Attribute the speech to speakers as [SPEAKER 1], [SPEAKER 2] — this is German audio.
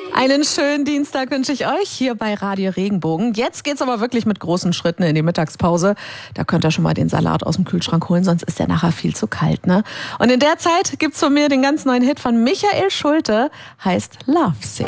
[SPEAKER 1] Einen schönen Dienstag wünsche ich euch hier bei Radio Regenbogen. Jetzt geht's aber wirklich mit großen Schritten in die Mittagspause. Da könnt ihr schon mal den Salat aus dem Kühlschrank holen, sonst ist der nachher viel zu kalt, ne? Und in der Zeit gibt's von mir den ganz neuen Hit von Michael Schulte, heißt Love Sick.